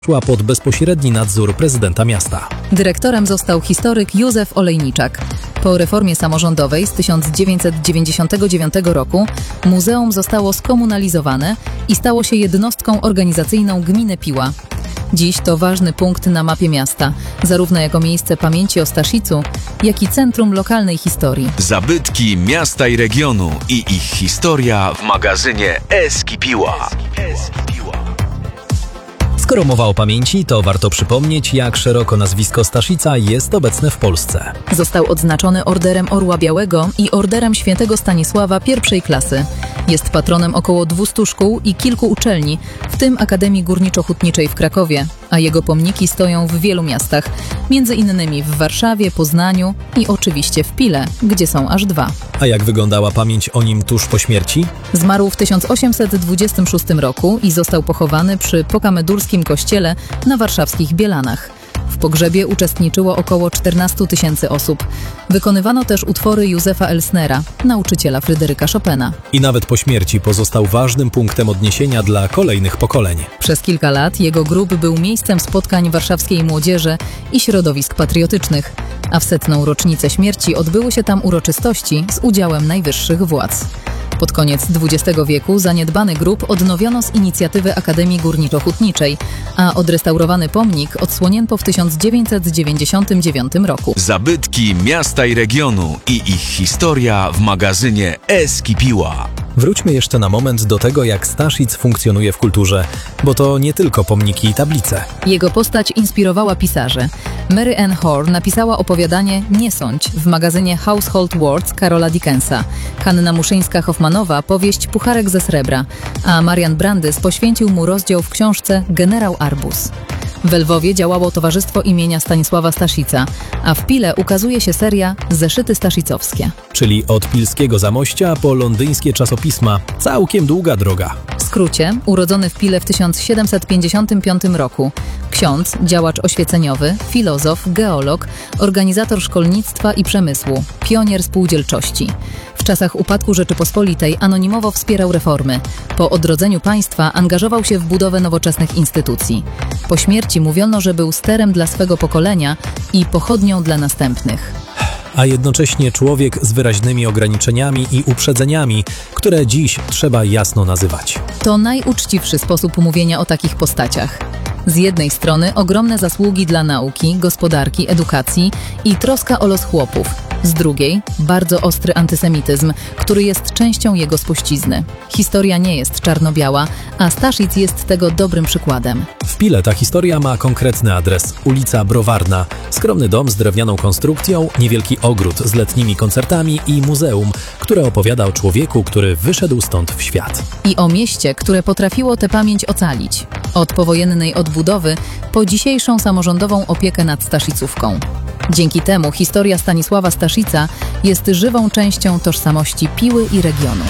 szła pod bezpośredni nadzór prezydenta miasta. Dyrektorem został historyk Józef Olejniczak. Po reformie samorządowej z 1999 roku muzeum zostało skomunalizowane i stało się jednostką organizacyjną gminy Piła. Dziś to ważny punkt na mapie miasta, zarówno jako miejsce pamięci o Staszicu, jak i centrum lokalnej historii. Zabytki miasta i regionu i ich historia w magazynie Eski Piła. Skoro mowa o pamięci, to warto przypomnieć, jak szeroko nazwisko Staszica jest obecne w Polsce. Został odznaczony Orderem Orła Białego i Orderem Świętego Stanisława I klasy. Jest patronem około 200 szkół i kilku uczelni, w tym Akademii Górniczo-Hutniczej w Krakowie, a jego pomniki stoją w wielu miastach, między innymi w Warszawie, Poznaniu i oczywiście w Pile, gdzie są aż 2. A jak wyglądała pamięć o nim tuż po śmierci? Zmarł w 1826 roku i został pochowany przy pokamedurskim kościele na warszawskich Bielanach. W pogrzebie uczestniczyło około 14 000 osób. Wykonywano też utwory Józefa Elsnera, nauczyciela Fryderyka Chopina. I nawet po śmierci pozostał ważnym punktem odniesienia dla kolejnych pokoleń. Przez kilka lat jego grób był miejscem spotkań warszawskiej młodzieży i środowisk patriotycznych, a w 100. rocznicę śmierci odbyły się tam uroczystości z udziałem najwyższych władz. Pod koniec XX wieku zaniedbany grób odnowiono z inicjatywy Akademii Górniczo-Hutniczej, a odrestaurowany pomnik odsłonięto w 1999 roku. Zabytki miasta i regionu i ich historia w magazynie Eski Piła. Wróćmy jeszcze na moment do tego, jak Staszic funkcjonuje w kulturze, bo to nie tylko pomniki i tablice. Jego postać inspirowała pisarzy. Mary Ann Horn napisała opowiadanie Nie sądź w magazynie Household Words Karola Dickensa. Hanna Muszyńska-Hoffmanowa powieść Pucharek ze srebra, a Marian Brandys poświęcił mu rozdział w książce Generał Arbus. W Lwowie działało Towarzystwo imienia Stanisława Staszica, a w Pile ukazuje się seria Zeszyty Staszicowskie. Czyli od pilskiego Zamościa po londyńskie czasopisma. Całkiem długa droga. W skrócie, urodzony w Pile w 1755 roku, ksiądz, działacz oświeceniowy, filozof, geolog, organizator szkolnictwa i przemysłu, pionier spółdzielczości. W czasach upadku Rzeczypospolitej anonimowo wspierał reformy. Po odrodzeniu państwa angażował się w budowę nowoczesnych instytucji. Po śmierci mówiono, że był sterem dla swego pokolenia i pochodnią dla następnych. A jednocześnie człowiek z wyraźnymi ograniczeniami i uprzedzeniami, które dziś trzeba jasno nazywać. To najuczciwszy sposób mówienia o takich postaciach. Z jednej strony ogromne zasługi dla nauki, gospodarki, edukacji i troska o los chłopów. Z drugiej bardzo ostry antysemityzm, który jest częścią jego spuścizny. Historia nie jest czarno-biała, a Staszic jest tego dobrym przykładem. W Pile ta historia ma konkretny adres. Ulica Browarna, skromny dom z drewnianą konstrukcją, niewielki ogród z letnimi koncertami i muzeum, które opowiada o człowieku, który wyszedł stąd w świat. I o mieście, które potrafiło tę pamięć ocalić. Od powojennej odbudowy po dzisiejszą samorządową opiekę nad Staszicówką. Dzięki temu historia Stanisława Staszica jest żywą częścią tożsamości Piły i regionu.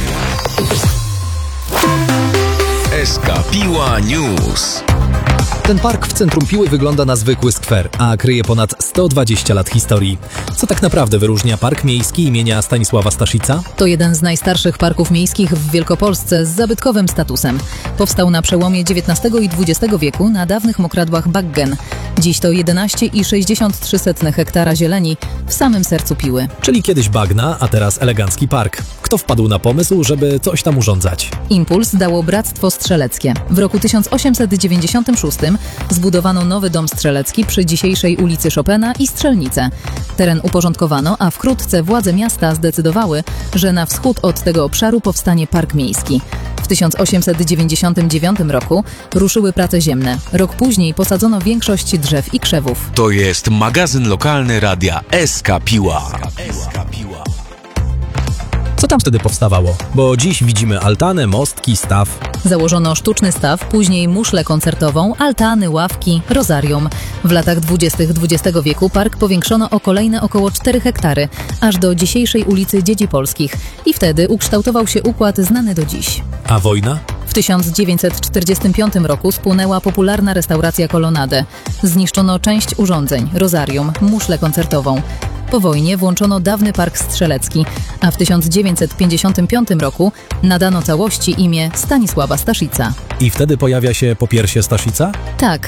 Eska Piła News. Ten park w centrum Piły wygląda na zwykły skwer, a kryje ponad 120 lat historii. Co tak naprawdę wyróżnia Park Miejski imienia Stanisława Staszica? To jeden z najstarszych parków miejskich w Wielkopolsce z zabytkowym statusem. Powstał na przełomie XIX i XX wieku na dawnych mokradłach Baggen. Dziś to 11,63 hektara zieleni w samym sercu Piły. Czyli kiedyś bagna, a teraz elegancki park. Kto wpadł na pomysł, żeby coś tam urządzać? Impuls dało Bractwo Strzeleckie. W roku 1896 zbudowano nowy dom strzelecki przy dzisiejszej ulicy Chopina i strzelnicę. Teren uporządkowano, a wkrótce władze miasta zdecydowały, że na wschód od tego obszaru powstanie Park Miejski. W 1899 roku ruszyły prace ziemne. Rok później posadzono większość drzew i krzewów. To jest magazyn lokalny radia Eska Piła. Co tam wtedy powstawało? Bo dziś widzimy altanę, mostki, staw. Założono sztuczny staw, później muszlę koncertową, altany, ławki, rozarium. W latach 20. XX wieku park powiększono o kolejne około 4 hektary, aż do dzisiejszej ulicy Dzieci Polskich. I wtedy ukształtował się układ znany do dziś. A wojna? W 1945 roku spłonęła popularna restauracja Kolonade. Zniszczono część urządzeń, rozarium, muszlę koncertową. Po wojnie włączono dawny park strzelecki, a w 1955 roku nadano całości imię Stanisława Staszica. I wtedy pojawia się popiersie Staszica? Tak,